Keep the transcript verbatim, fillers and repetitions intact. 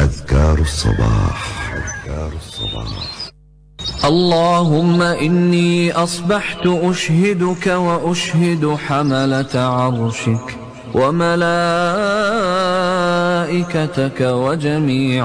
أذكار الصباح. أذكار الصباح. اللهم إني أصبحت أشهدك وأشهد حملة عرشك وملائكتك وجميع